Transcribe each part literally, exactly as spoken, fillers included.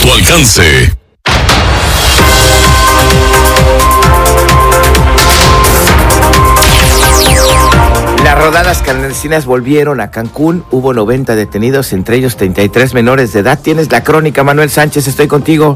tu alcance. Las rodadas clandestinas volvieron a Cancún, hubo noventa detenidos, entre ellos treinta y tres menores de edad. Tienes la crónica, Manuel Sánchez, estoy contigo.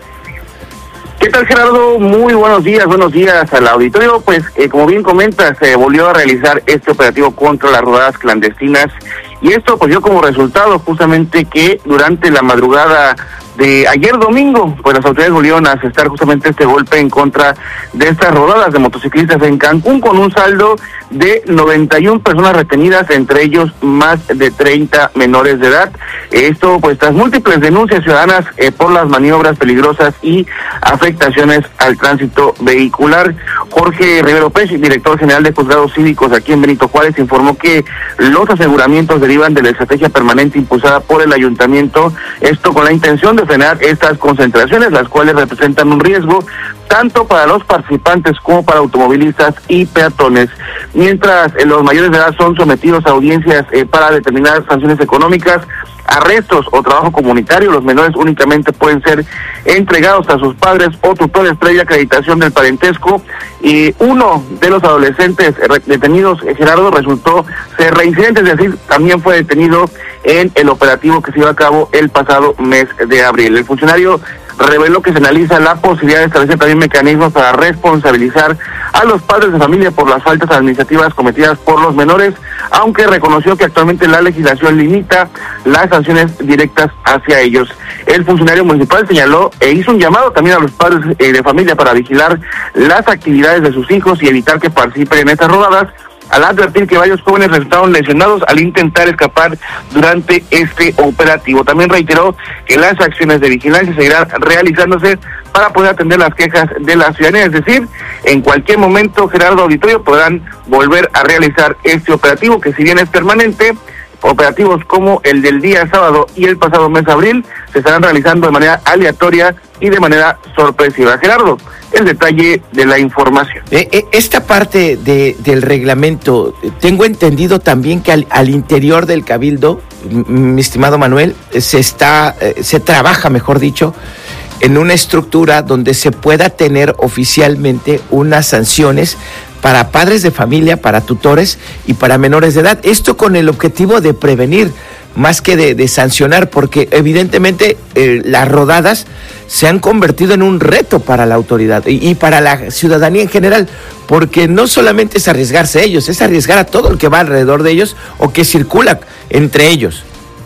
¿Qué tal, Gerardo? Muy buenos días, buenos días al auditorio. Pues, eh, como bien comentas, se volvió a realizar este operativo contra las rodadas clandestinas, y esto pues dio como resultado justamente que durante la madrugada de ayer domingo, pues las autoridades volvieron a asestar justamente este golpe en contra de estas rodadas de motociclistas en Cancún, con un saldo de noventa y una personas retenidas, entre ellos más de treinta menores de edad. Esto pues tras múltiples denuncias ciudadanas eh, por las maniobras peligrosas y afectaciones al tránsito vehicular. Jorge Rivero Pech, director general de Juzgados Cívicos aquí en Benito Juárez, informó que los aseguramientos derivan de la estrategia permanente impulsada por el ayuntamiento, esto con la intención de frenar estas concentraciones, las cuales representan un riesgo tanto para los participantes como para automovilistas y peatones. Mientras eh, los mayores de edad son sometidos a audiencias eh, para determinar sanciones económicas, arrestos o trabajo comunitario, los menores únicamente pueden ser entregados a sus padres o tutores previa acreditación del parentesco. Y uno de los adolescentes detenidos, Gerardo, resultó ser reincidente, es decir, también fue detenido en el operativo que se llevó a cabo el pasado mes de abril. El funcionario reveló que se analiza la posibilidad de establecer también mecanismos para responsabilizar a los padres de familia por las faltas administrativas cometidas por los menores, aunque reconoció que actualmente la legislación limita las sanciones directas hacia ellos. El funcionario municipal señaló e hizo un llamado también a los padres eh, de familia para vigilar las actividades de sus hijos y evitar que participen en estas rodadas, al advertir que varios jóvenes resultaron lesionados al intentar escapar durante este operativo. También reiteró que las acciones de vigilancia seguirán realizándose para poder atender las quejas de la ciudadanía, es decir, en cualquier momento, Gerardo, auditorio, podrán volver a realizar este operativo, que si bien es permanente, operativos como el del día sábado y el pasado mes de abril se estarán realizando de manera aleatoria y de manera sorpresiva. Gerardo, el detalle de la información. Eh, eh, esta parte de, del reglamento, tengo entendido también que al, al interior del Cabildo, mi estimado Manuel, se está, eh, se trabaja, mejor dicho, en una estructura donde se pueda tener oficialmente unas sanciones para padres de familia, para tutores y para menores de edad. Esto con el objetivo de prevenir más que de, de sancionar, porque evidentemente eh, las rodadas se han convertido en un reto para la autoridad y, y para la ciudadanía en general, porque no solamente es arriesgarse a ellos, es arriesgar a todo el que va alrededor de ellos o que circula entre ellos.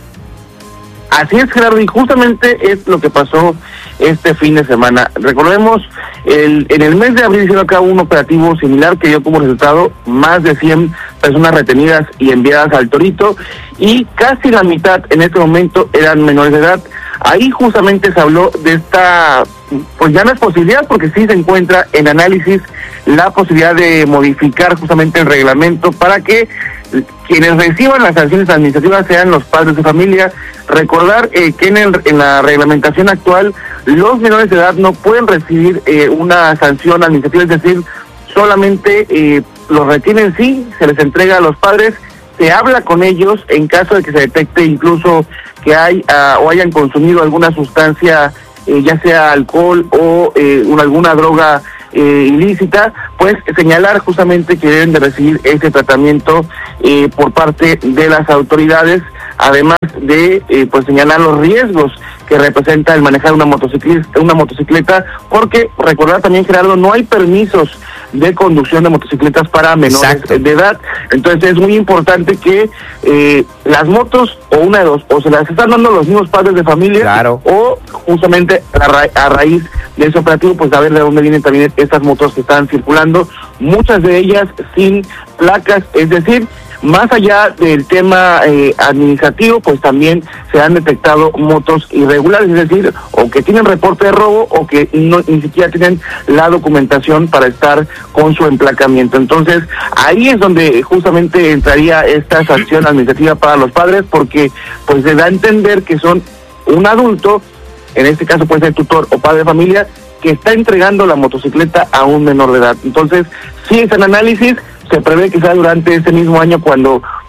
Así es, Gerardo, y justamente es lo que pasó este fin de semana. Recordemos, el, en el mes de abril se llevó a cabo un operativo similar que dio como resultado más de cien personas retenidas y enviadas al Torito, y casi la mitad en este momento eran menores de edad. Ahí justamente se habló de esta, pues ya no es posibilidad, porque sí se encuentra en análisis la posibilidad de modificar justamente el reglamento para que quienes reciban las sanciones administrativas sean los padres de familia. Recordar eh, que en, el, en la reglamentación actual los menores de edad no pueden recibir eh, una sanción administrativa, es decir, solamente eh, los retienen, sí, se les entrega a los padres, se habla con ellos en caso de que se detecte incluso que hay uh, o hayan consumido alguna sustancia, eh, ya sea alcohol o eh, una, alguna droga Eh, ilícita, pues señalar justamente que deben de recibir ese tratamiento eh, por parte de las autoridades, además de eh, pues señalar los riesgos que representa el manejar una motocicleta, una motocicleta, porque recordar también, Gerardo, no hay permisos de conducción de motocicletas para menores Exacto. de edad. Entonces es muy importante que eh, las motos, o una de dos, o se las están dando los mismos padres de familia, claro. o justamente a, ra a raíz de ese operativo, pues a ver de dónde vienen también estas motos que están circulando, muchas de ellas sin placas, es decir, más allá del tema eh, administrativo, pues también se han detectado motos irregulares, es decir, o que tienen reporte de robo o que no, ni siquiera tienen la documentación para estar con su emplacamiento. Entonces, ahí es donde justamente entraría esta sanción administrativa para los padres, porque pues se da a entender que son un adulto, en este caso puede ser tutor o padre de familia, que está entregando la motocicleta a un menor de edad. Entonces, sí es el análisis. Se prevé que sea durante este mismo año cuando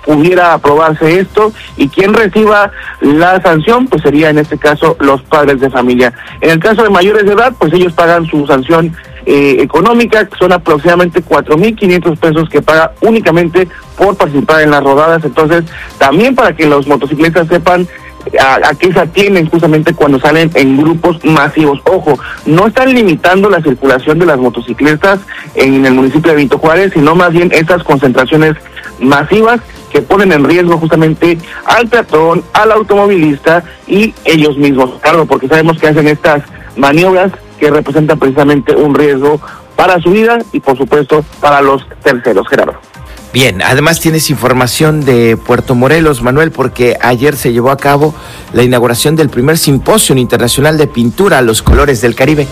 pudiera aprobarse esto, y quien reciba la sanción pues sería en este caso los padres de familia. En el caso de mayores de edad, pues ellos pagan su sanción eh, económica, que son aproximadamente cuatro mil quinientos pesos que paga únicamente por participar en las rodadas. Entonces, también para que los motociclistas sepan A, a qué se atienen justamente cuando salen en grupos masivos. Ojo, no están limitando la circulación de las motocicletas en el municipio de Benito Juárez, sino más bien estas concentraciones masivas que ponen en riesgo justamente al peatón, al automovilista y ellos mismos, claro, porque sabemos que hacen estas maniobras que representan precisamente un riesgo para su vida y por supuesto para los terceros, Gerardo. Bien, además tienes información de Puerto Morelos, Manuel, porque ayer se llevó a cabo la inauguración del primer simposio internacional de pintura a los colores del Caribe.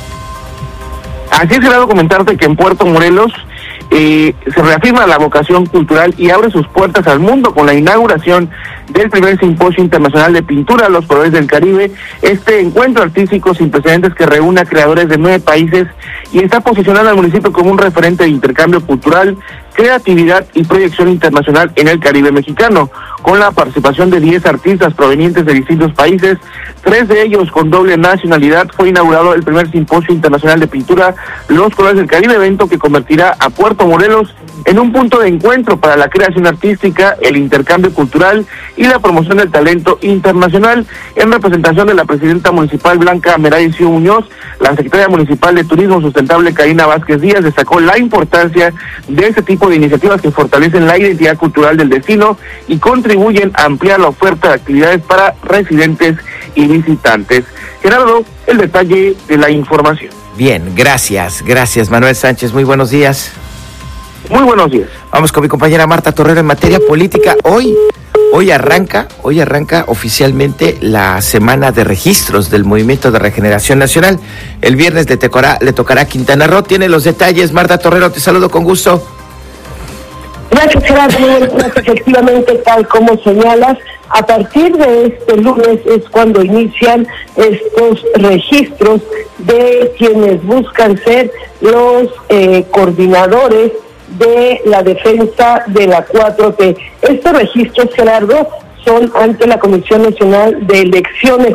Así es, Gerardo, comentarte que en Puerto Morelos eh, se reafirma la vocación cultural y abre sus puertas al mundo con la inauguración del primer simposio internacional de pintura a los colores del Caribe. Este encuentro artístico sin precedentes que reúne a creadores de nueve países y está posicionando al municipio como un referente de intercambio cultural, creatividad y proyección internacional en el Caribe mexicano, con la participación de diez artistas provenientes de distintos países, tres de ellos con doble nacionalidad. Fue inaugurado el primer simposio internacional de pintura Los Colores del Caribe, evento que convertirá a Puerto Morelos en un punto de encuentro para la creación artística, el intercambio cultural y la promoción del talento internacional. En representación de la presidenta municipal Blanca Meraicio Muñoz, la secretaria municipal de Turismo Sustentable Karina Vázquez Díaz destacó la importancia de este tipo de iniciativas que fortalecen la identidad cultural del destino y contribuyen a ampliar la oferta de actividades para residentes y visitantes. Gerardo, el detalle de la información. Bien, gracias, gracias Manuel Sánchez, muy buenos días. Muy buenos días. Vamos con mi compañera Marta Torrero en materia política. Hoy, hoy arranca, hoy arranca oficialmente la semana de registros del Movimiento de Regeneración Nacional. El viernes le tocará, le tocará Quintana Roo. Tiene los detalles. Marta Torrero, te saludo con gusto. Gracias, Gerardo. Efectivamente, tal como señalas, a partir de este lunes es cuando inician estos registros de quienes buscan ser los eh, coordinadores de la defensa de la cuatro T. Estos registros, Gerardo, son ante la Comisión Nacional de Elecciones.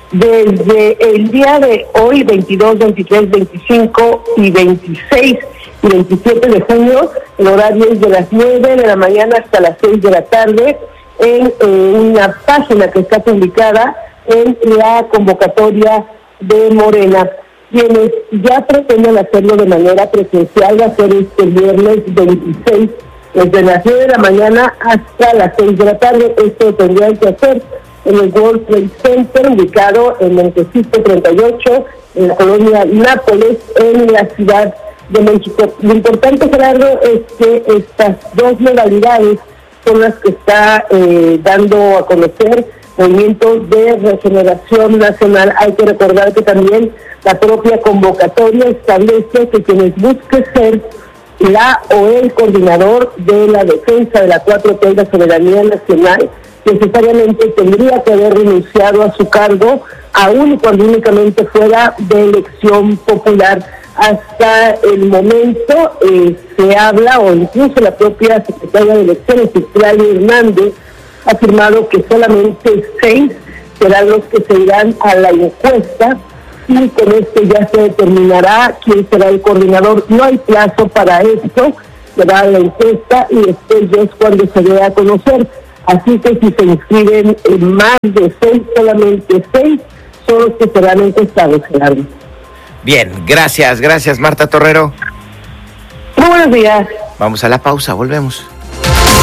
Desde el día de hoy, veintidós, veintitrés, veinticinco y veintiséis y veintisiete de junio, el horario es de las nueve de la mañana hasta las seis de la tarde, en eh, una página que está publicada en la convocatoria de Morena. Quienes ya pretenden hacerlo de manera presencial va a ser este viernes veintiséis, desde las nueve de la mañana hasta las seis de la tarde. Esto tendrían que hacer en el World Trade Center, ubicado en Montecito treinta y ocho, en la colonia Nápoles, en la Ciudad de México. Lo importante, Gerardo, es que estas dos modalidades son las que está eh, dando a conocer Movimiento de Regeneración Nacional. Hay que recordar que también la propia convocatoria establece que quienes busquen ser la o el coordinador de la defensa de la cuatro T y la soberanía nacional, necesariamente tendría que haber renunciado a su cargo, aún y cuando únicamente fuera de elección popular. Hasta el momento eh, se habla, o incluso la propia secretaria de Elecciones, Citlali Hernández, ha afirmado que solamente seis serán los que se irán a la encuesta y con esto ya se determinará quién será el coordinador. No hay plazo para esto, será la encuesta y después ya es cuando se dé a conocer. Así que si se inscriben en más de seis, solamente seis son los que serán encuestados, Gerardo. Bien, gracias, gracias Marta Torrero. Muy buenos días. Vamos a la pausa, volvemos.